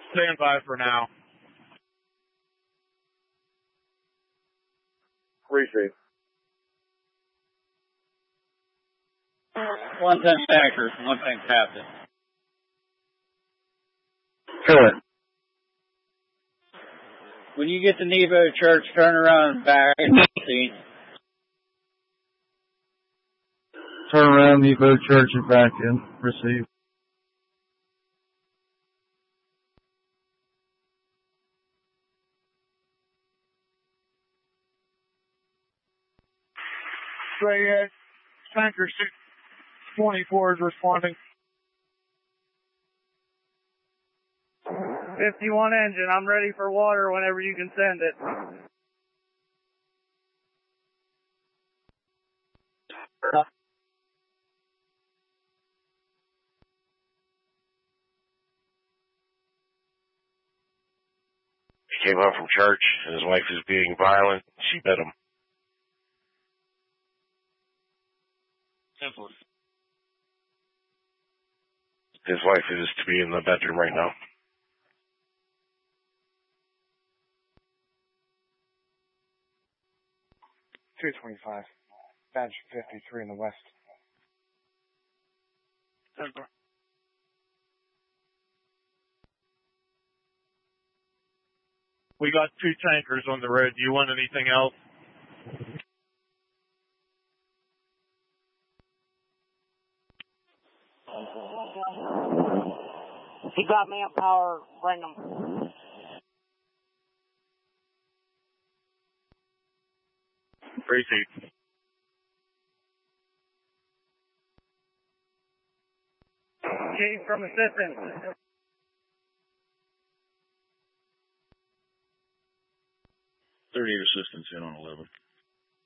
Stand by for now. Receive. 110 tanker, 110 captain. Fill it. When you get to Nebo Church, turn around and back. See? Turn around, Nebo Church and back in. Receive. Say, tanker 624 is responding. 51 engine, I'm ready for water whenever you can send it. He came home from church, and his wife is being violent. She bit him. Simple. His wife is to be in the bedroom right now. $225. Badge 53 in the west. We got 2 tankers on the road. Do you want anything else? He got manpower. Bring him. Receive. Chief from assistance. Assistance in on 11.